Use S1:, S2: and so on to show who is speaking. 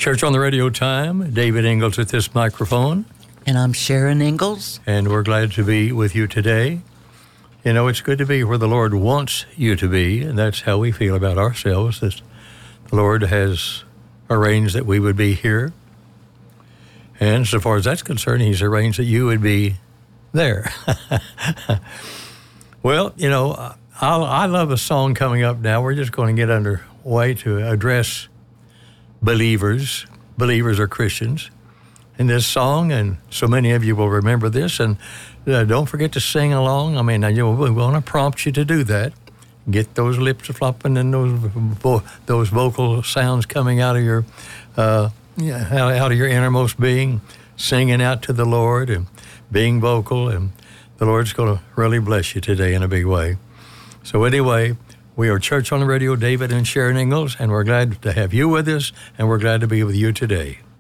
S1: Church on the Radio time. David Ingalls at this microphone.
S2: And I'm Sharon Ingalls.
S1: And we're glad to be with you today. You know, it's good to be where the Lord wants you to be, and that's how we feel about ourselves, that the Lord has arranged that we would be here. And so far as that's concerned, He's arranged that you would be there. Well, you know, I love a song coming up now. We're just going to get underway to address believers. Believers are Christians in this song, and so many of you will remember this. And don't forget to sing along. I mean, we want to prompt you to do that. Get those lips flopping and those vocal sounds coming out of your out of your innermost being, singing out to the Lord and being vocal. And the Lord's going to really bless you today in a big way. So anyway, we are Church on the Radio, David and Sharon Ingalls, and we're glad to have you with us, and we're glad to be with you today.